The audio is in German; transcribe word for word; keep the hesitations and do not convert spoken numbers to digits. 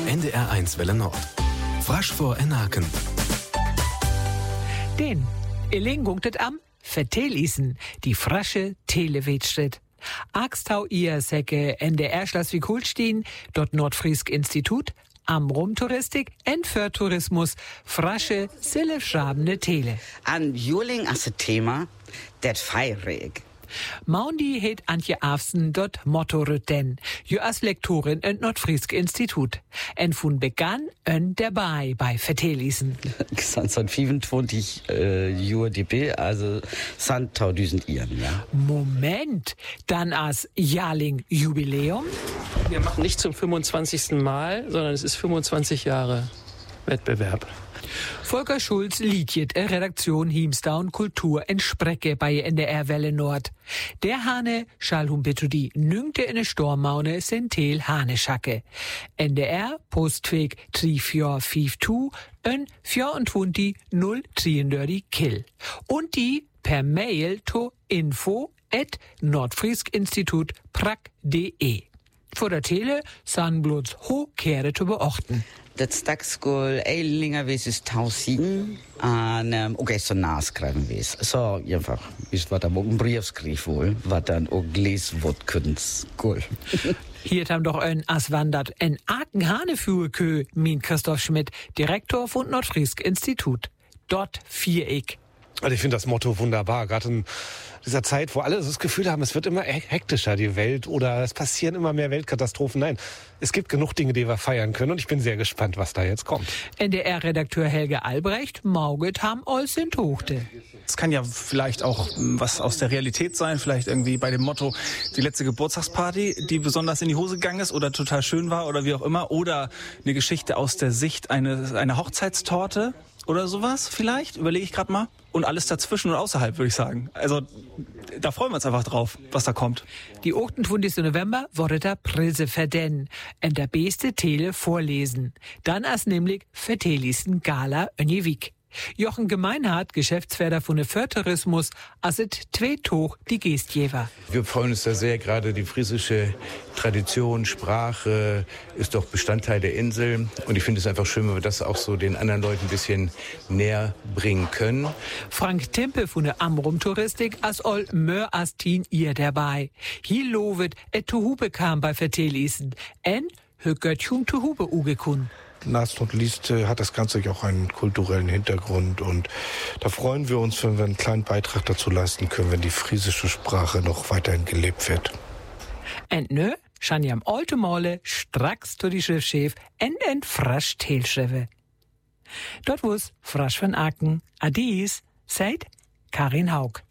N D R eins Welle Nord. Frasch vor Enaken. Den Elingungtet am Vertelisen, die frasche Telewetschritt. Axtau ihr Säcke N D R Schleswig-Holstein, dort Nordfriesk Institut, am Rumtouristik, en für Tourismus, frasche, silleschabene Tele. An Juling as Thema, det feirig. Maundi het Antje Afsen dort Motto-Rütten, jo as Lektorin in Nordfriesk Institut. En fun begann ön dabei bei Vertelisen. San fünfundzwanzig äh, Jahre D B, also san tausend Iren, ja. Moment, dann as Jahrling Jubiläum? Wir machen nicht zum fünfundzwanzigsten Mal, sondern es ist fünfundzwanzig Jahre Wettbewerb. Volker Schulz liedjet e Redaktion Hiemsdown Kultur en Sprecke bei N D R Welle Nord. Der Hane Schalhum Betudi nüngte in e Stormaune sentel Haneschacke. N D R Postweg drei vier fünf zwei en vierundzwanzig null dreiundvierzig Kill. Und die per Mail to info at nordfrieskinstitut prag punkt de. Vor der Tele san bloß ho Kehre zu beochten. Dat stakskol eilinger wees is tausend an um, ook eens zo naschrijven wees. Zo, einfach, is wat dan ook een brief schreef wohl, wat dan ook gelezen wordt kunst. Cool. Hier haben doch ein Aswandert en Aken Hanefühekö, min Christoph Schmidt, Direktor von Nordfriesk Institut. Dort Viereck. Also ich finde das Motto wunderbar, gerade in dieser Zeit, wo alle das Gefühl haben, es wird immer hektischer, die Welt, oder es passieren immer mehr Weltkatastrophen. Nein, es gibt genug Dinge, die wir feiern können, und ich bin sehr gespannt, was da jetzt kommt. N D R-Redakteur Helge Albrecht, Mauget haben alles in Tochte. Es kann ja vielleicht auch was aus der Realität sein, vielleicht irgendwie bei dem Motto die letzte Geburtstagsparty, die besonders in die Hose gegangen ist oder total schön war oder wie auch immer, oder eine Geschichte aus der Sicht eines, einer Hochzeitstorte oder sowas vielleicht, überlege ich gerade mal. Und alles dazwischen und außerhalb, würde ich sagen. Also da freuen wir uns einfach drauf, was da kommt. Die achtundzwanzigsten November wurde der Prise verden, en der beste Tele vorlesen. Dann as nämlich Vertelisen Gala Önjevik. Jochen Gemeinhardt, Geschäftsführer von der Förtourismus, aset Tweetoch die Gestjewer. Wir freuen uns da sehr, gerade die friesische Tradition, Sprache ist doch Bestandteil der Insel. Und ich finde es einfach schön, wenn wir das auch so den anderen Leuten ein bisschen näher bringen können. Frank Tempe von der Amrum Touristik as ol mör astin ihr dabei. Hier lovet et Tuhube kam bei Vertelisen. En högötchum Tuhube ugekun. Last not least äh, hat das Ganze ja auch einen kulturellen Hintergrund, und da freuen wir uns, wenn wir einen kleinen Beitrag dazu leisten können, wenn die friesische Sprache noch weiterhin gelebt wird. Und nö, schan jam alte Male stracks zu die Schriftschef en en frasch Telschrewe. Dort wo's frasch von Aken, Adis, seid Karin Haug.